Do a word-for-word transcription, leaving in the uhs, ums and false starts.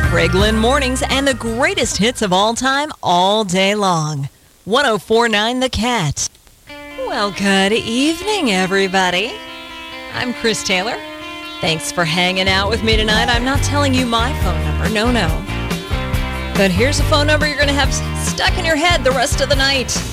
Greg Lynn Mornings and the greatest hits of all time all day long. one oh four point nine The Cat. Well, good evening, everybody. I'm Chris Taylor. Thanks for hanging out with me tonight. I'm not telling you my phone number. No, no. But here's a phone number you're going to have stuck in your head the rest of the night.